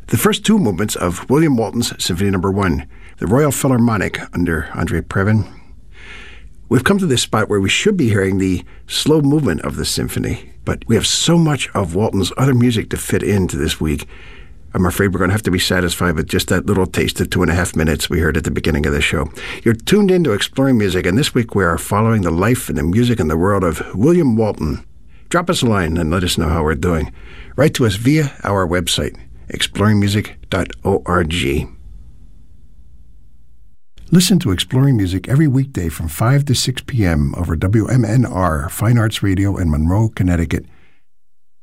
the first two movements of William Walton's Symphony No. 1, the Royal Philharmonic under Andrei Previn. We've come to this spot where we should be hearing the slow movement of the symphony, but we have so much of Walton's other music to fit into this week. I'm afraid we're going to have to be satisfied with just that little taste of 2.5 minutes we heard at the beginning of the show. You're tuned in to Exploring Music, and this week we are following the life and the music and the world of William Walton. Drop us a line and let us know how we're doing. Write to us via our website, exploringmusic.org. Listen to Exploring Music every weekday from 5 to 6 p.m. over WMNR Fine Arts Radio in Monroe, Connecticut,